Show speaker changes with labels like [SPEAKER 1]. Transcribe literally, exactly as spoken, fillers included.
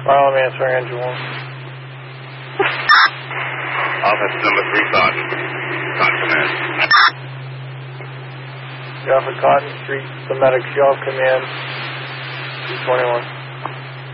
[SPEAKER 1] Well, I'm answering engine one.
[SPEAKER 2] Office number three, Cotton. Cotton command.
[SPEAKER 1] You're off at Cotton Street. The medics, y'all come in. two twenty-one.